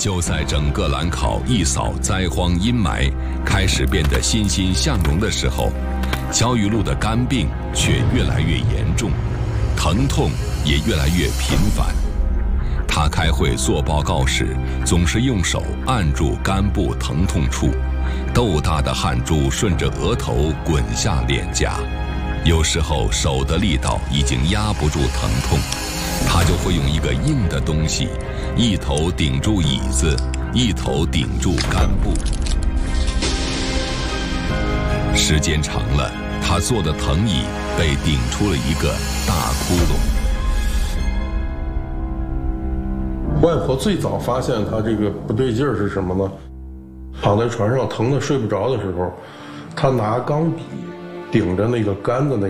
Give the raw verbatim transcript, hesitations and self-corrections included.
就在整个兰考一扫灾荒阴霾，开始变得欣欣向荣的时候，焦裕禄的肝病却越来越严重，疼痛也越来越频繁。他开会做报告时，总是用手按住肝部疼痛处，豆大的汗珠顺着额头滚下脸颊。有时候手的力道已经压不住疼痛，他就会用一个硬的东西，一头顶住椅子，一头顶住肝部。时间长了，他坐的藤椅被顶出了一个大窟窿。 外婆最早发现他这个不对劲儿是什么呢？躺在床上疼得睡不着的时候，他拿钢笔顶着那个肝的那